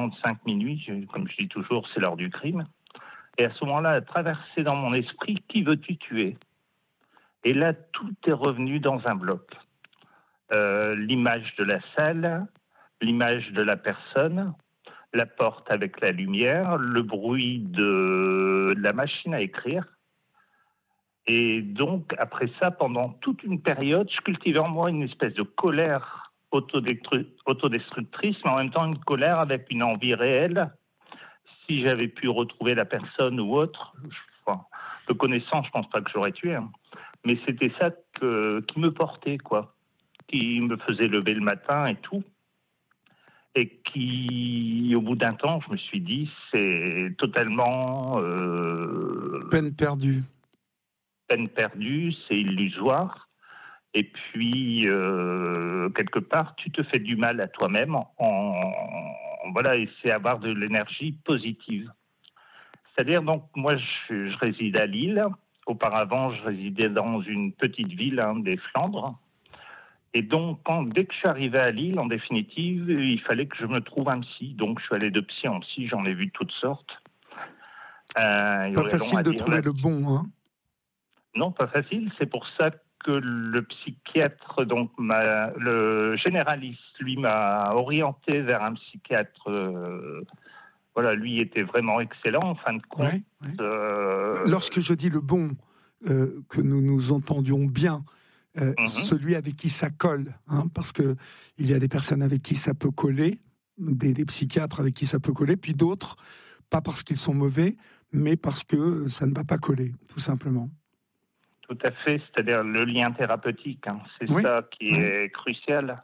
45 minuit, comme je dis toujours, c'est l'heure du crime. Et à ce moment-là, a traversé dans mon esprit « Qui veux-tu tuer ?» Et là, tout est revenu dans un bloc. L'image de la salle, l'image de la personne, la porte avec la lumière, le bruit de la machine à écrire. Et donc, après ça, pendant toute une période, je cultivais en moi une espèce de colère autodestructrice, mais en même temps une colère avec une envie réelle. Si j'avais pu retrouver la personne ou autre, de connaissance, je pense pas que j'aurais tué. Hein. Mais c'était ça qui me portait, quoi. Qui me faisait lever le matin et tout. Et qui, au bout d'un temps, je me suis dit, c'est totalement... peine perdue. Peine perdue, c'est illusoire. Et puis, quelque part, tu te fais du mal à toi-même voilà, et c'est avoir de l'énergie positive. C'est-à-dire, donc, moi, je réside à Lille. Auparavant, je résidais dans une petite ville des Flandres. Et donc, dès que je suis arrivé à Lille, en définitive, il fallait que je me trouve un psy. Donc, je suis allé de psy en psy, j'en ai vu toutes sortes. Pas facile de trouver le bon, hein? Non, pas facile. C'est pour ça que le psychiatre, donc le généraliste, lui, m'a orienté vers un psychiatre. Voilà, lui était vraiment excellent, en fin de compte. Ouais. Lorsque je dis le bon, que nous nous entendions bien, celui avec qui ça colle, hein, parce que il y a des personnes avec qui ça peut coller, des psychiatres avec qui ça peut coller, puis d'autres, pas parce qu'ils sont mauvais, mais parce que ça ne va pas coller, tout simplement. Tout à fait, c'est-à-dire le lien thérapeutique, hein, c'est ça qui est crucial.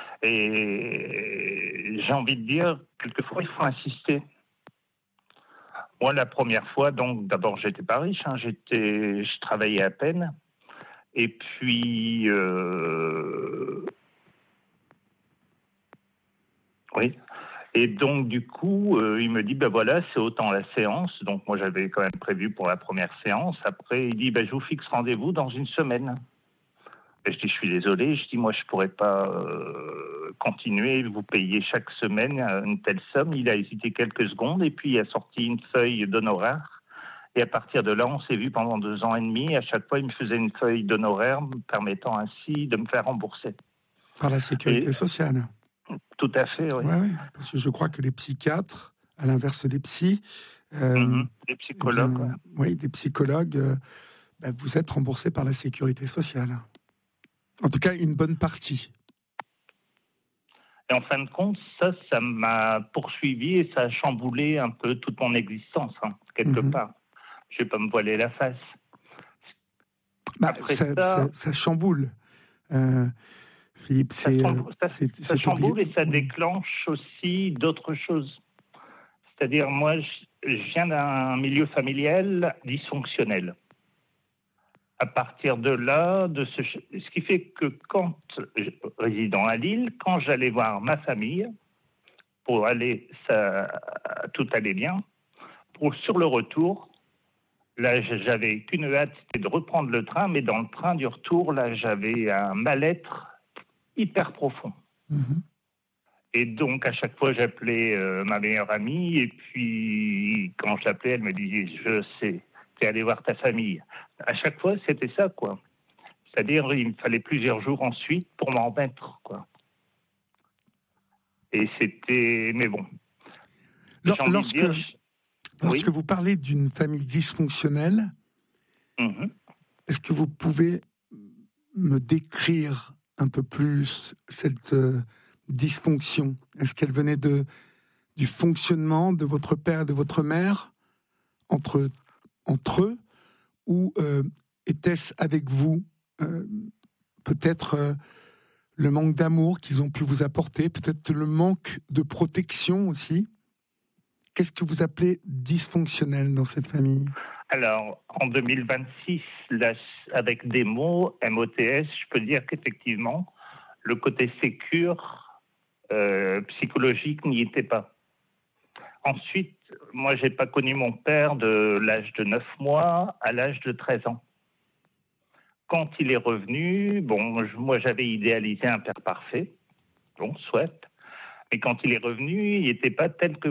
Et j'ai envie de dire, quelquefois, il faut insister. Moi, la première fois, donc, d'abord, j'étais pas riche, hein, je travaillais à peine. Et puis, oui. Et donc, du coup, il me dit, ben voilà, c'est autant la séance. Donc, moi, j'avais quand même prévu pour la première séance. Après, il dit, ben, je vous fixe rendez-vous dans une semaine. Et je dis, je suis désolé. Je dis, moi, je pourrais pas continuer, vous payer chaque semaine une telle somme. Il a hésité quelques secondes et puis il a sorti une feuille d'honoraires. Et à partir de là, on s'est vu pendant 2 ans et demi. À chaque fois, il me faisait une feuille d'honoraires, me permettant ainsi de me faire rembourser. Par la sécurité sociale. Tout à fait, oui. Oui, parce que je crois que les psychiatres, à l'inverse des psys, des psychologues, des psychologues, vous êtes remboursés par la sécurité sociale. En tout cas, une bonne partie. Et en fin de compte, ça m'a poursuivi et ça a chamboulé un peu toute mon existence, hein, quelque part. Je ne vais pas me voiler la face. Après ça chamboule. Philippe, ça chamboule et ça déclenche aussi d'autres choses. C'est-à-dire, moi, je viens d'un milieu familial dysfonctionnel. À partir de là, ce qui fait que quand, résidant à Lille, quand j'allais voir ma famille, pour aller, tout allait bien. Sur le retour, là, j'avais qu'une hâte, c'était de reprendre le train, mais dans le train du retour, là, j'avais un mal-être hyper profond. Et donc, à chaque fois, j'appelais ma meilleure amie, et puis, quand j'appelais, elle me disait, je sais, t'es allé voir ta famille. À chaque fois, c'était ça, quoi. C'est-à-dire, il me fallait plusieurs jours ensuite pour m'en remettre, quoi. Et c'était... Mais bon. Lorsque vous parlez d'une famille dysfonctionnelle, est-ce que vous pouvez me décrire un peu plus cette dysfonction? Est-ce qu'elle venait du fonctionnement de votre père et de votre mère entre eux, ou était-ce avec vous peut-être le manque d'amour qu'ils ont pu vous apporter, peut-être le manque de protection aussi? Qu'est-ce que vous appelez dysfonctionnel dans cette famille? Alors, en 2026, là, avec des mots, MOTS, je peux dire qu'effectivement, le côté sécure, psychologique n'y était pas. Ensuite, moi, j'ai pas connu mon père de l'âge de 9 mois à l'âge de 13 ans. Quand il est revenu, moi, j'avais idéalisé un père parfait, soit. Et quand il est revenu, il n'était pas tel que